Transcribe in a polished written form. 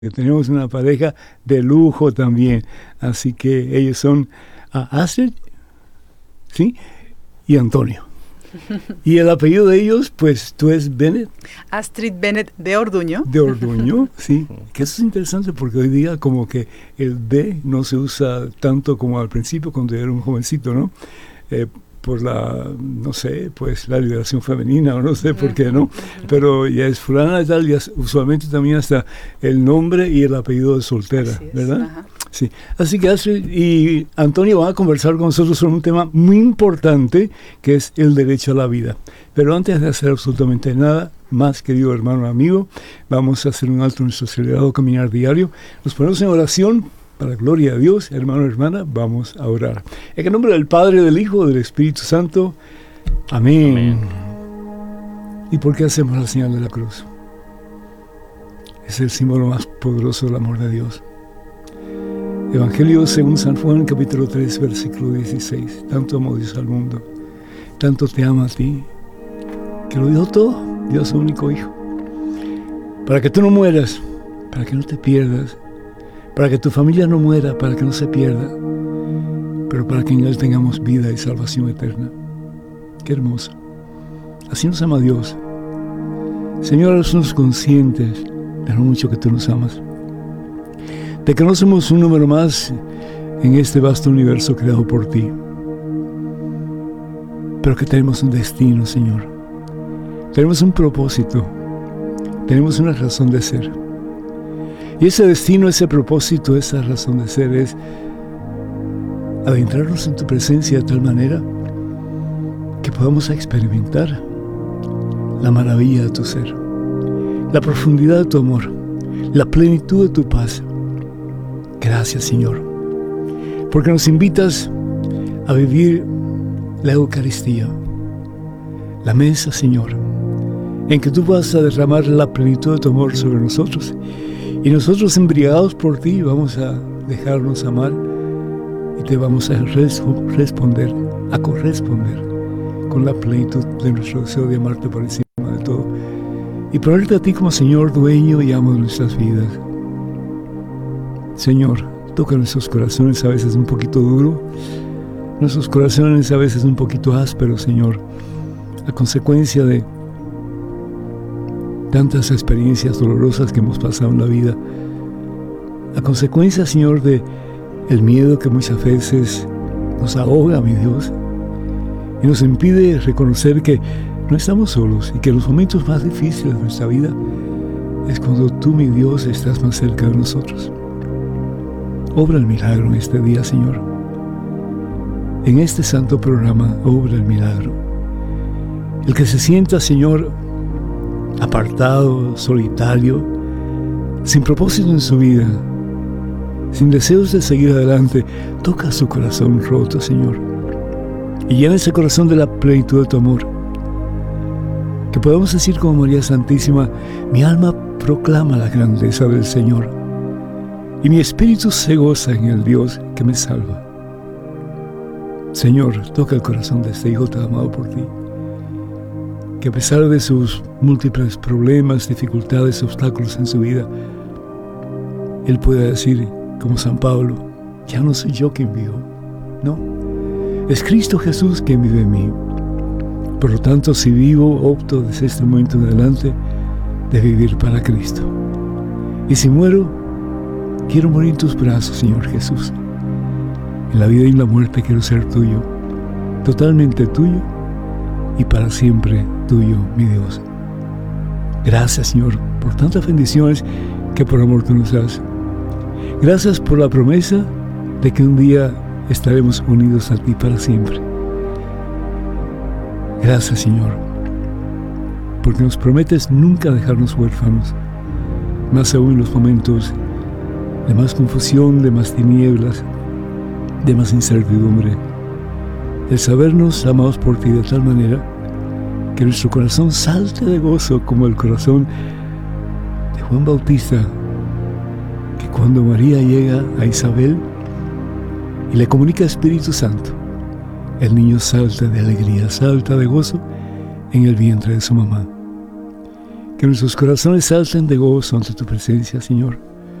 Tenemos una pareja de lujo también, así que ellos son Astrid, ¿sí? Y Antonio. Y el apellido de ellos, pues tú es Bennett. Astrid Bennett de Orduño. De Orduño, sí. Que eso es interesante porque hoy día como que el B no se usa tanto como al principio cuando yo era un jovencito, ¿no? Por la, no sé, pues la liberación femenina, o no sé por qué, ¿no? Pero ya es fulana de tal, y usualmente también hasta el nombre y el apellido de soltera, ¿verdad? Ajá. Sí. Así que Astrid y Antonio van a conversar con nosotros sobre un tema muy importante, que es el derecho a la vida. Pero antes de hacer absolutamente nada más, querido hermano amigo, vamos a hacer un alto en nuestro acelerado caminar diario. Nos ponemos en oración. Para la gloria de Dios, hermano y hermana, vamos a orar. En el nombre del Padre, del Hijo, del Espíritu Santo. Amén. Amén. ¿Y por qué hacemos la señal de la cruz? Es el símbolo más poderoso del amor de Dios. Evangelio según San Juan, capítulo 3, versículo 16. Tanto amó Dios al mundo, tanto te ama a ti, que lo dio todo, dio a su único Hijo. Para que tú no mueras, para que no te pierdas, para que tu familia no muera, para que no se pierda, pero para que en Él tengamos vida y salvación eterna. Qué hermoso. Así nos ama Dios. Señor, somos conscientes de lo mucho que tú nos amas, de que no somos un número más en este vasto universo creado por ti, pero que tenemos un destino, Señor. Tenemos un propósito, tenemos una razón de ser. Y ese destino, ese propósito, esa razón de ser es adentrarnos en tu presencia de tal manera que podamos experimentar la maravilla de tu ser, la profundidad de tu amor, la plenitud de tu paz. Gracias, Señor, porque nos invitas a vivir la Eucaristía, la mesa, Señor, en que tú vas a derramar la plenitud de tu amor sobre nosotros. Y nosotros, embriagados por ti, vamos a dejarnos amar y te vamos a responder, a corresponder con la plenitud de nuestro deseo de amarte por encima de todo y ponerte a ti como Señor, dueño y amo de nuestras vidas. Señor, toca nuestros corazones a veces un poquito duro, nuestros corazones a veces un poquito ásperos, Señor, a consecuencia de tantas experiencias dolorosas que hemos pasado en la vida, a consecuencia, Señor, de el miedo que muchas veces nos ahoga, mi Dios, y nos impide reconocer que no estamos solos y que en los momentos más difíciles de nuestra vida es cuando tú, mi Dios, estás más cerca de nosotros. Obra el milagro en este día, Señor. En este santo programa, obra el milagro. El que se sienta, Señor, apartado, solitario, sin propósito en su vida, sin deseos de seguir adelante, toca su corazón roto, Señor, y llena ese corazón de la plenitud de tu amor. Que podamos decir como María Santísima: mi alma proclama la grandeza del Señor, y mi espíritu se goza en el Dios que me salva. Señor, toca el corazón de este hijo tan amado por ti, que a pesar de sus múltiples problemas, dificultades, obstáculos en su vida, él pueda decir, como San Pablo: ya no soy yo quien vivo, no, es Cristo Jesús quien vive en mí. Por lo tanto, si vivo, opto desde este momento en adelante de vivir para Cristo. Y si muero, quiero morir en tus brazos, Señor Jesús. En la vida y en la muerte quiero ser tuyo, totalmente tuyo, y para siempre tuyo, mi Dios. Gracias, Señor, por tantas bendiciones que por amor tú nos das. Gracias por la promesa de que un día estaremos unidos a ti para siempre. Gracias, Señor, porque nos prometes nunca dejarnos huérfanos, más aún en los momentos de más confusión, de más tinieblas, de más incertidumbre. El sabernos amados por ti de tal manera que nuestro corazón salte de gozo como el corazón de Juan Bautista, que cuando María llega a Isabel y le comunica Espíritu Santo, el niño salta de alegría, salta de gozo en el vientre de su mamá. Que nuestros corazones salten de gozo ante tu presencia, Señor,